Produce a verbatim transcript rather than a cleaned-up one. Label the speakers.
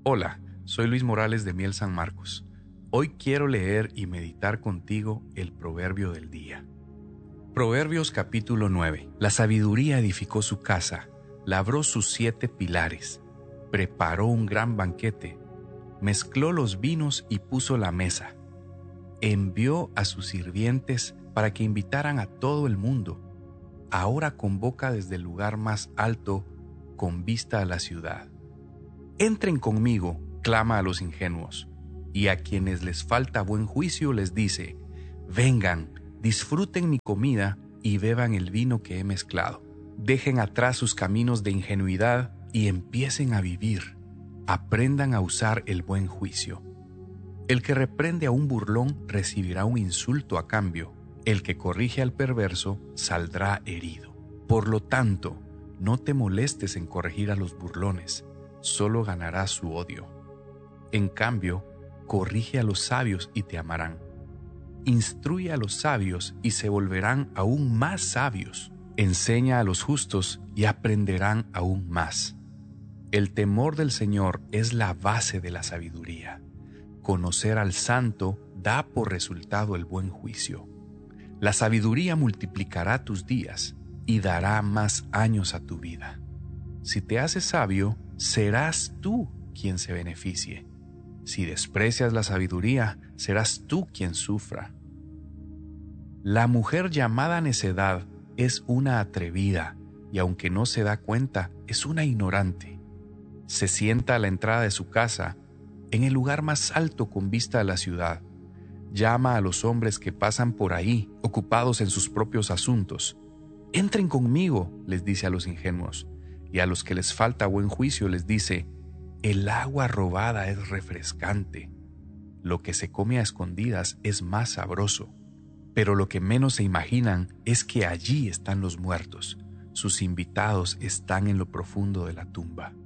Speaker 1: Hola, soy Luis Morales de Miel San Marcos. Hoy quiero leer y meditar contigo el proverbio del día. Proverbios capítulo nueve. La sabiduría edificó su casa, labró sus siete pilares, preparó un gran banquete, mezcló los vinos y puso la mesa. Envió a sus sirvientes para que invitaran a todo el mundo. Ahora convoca desde el lugar más alto con vista a la ciudad. Entren conmigo, clama a los ingenuos, y a quienes les falta buen juicio les dice: vengan, disfruten mi comida y beban el vino que he mezclado. Dejen atrás sus caminos de ingenuidad y empiecen a vivir. Aprendan a usar el buen juicio. El que reprende a un burlón recibirá un insulto a cambio. El que corrige al perverso saldrá herido. Por lo tanto, no te molestes en corregir a los burlones, solo ganarás su odio. En cambio, corrige a los sabios y te amarán. Instruye a los sabios y se volverán aún más sabios. Enseña a los justos y aprenderán aún más. El temor del Señor es la base de la sabiduría. Conocer al santo da por resultado el buen juicio. La sabiduría multiplicará tus días y dará más años a tu vida. Si te haces sabio, serás tú quien se beneficie. Si desprecias la sabiduría, serás tú quien sufra. La mujer llamada necedad es una atrevida y aunque no se da cuenta, es una ignorante. Se sienta a la entrada de su casa, en el lugar más alto con vista a la ciudad. Llama a los hombres que pasan por ahí, ocupados en sus propios asuntos. Entren conmigo, les dice a los ingenuos, y a los que les falta buen juicio les dice: el agua robada es refrescante. Lo que se come a escondidas es más sabroso. Pero lo que menos se imaginan es que allí están los muertos. Sus invitados están en lo profundo de la tumba.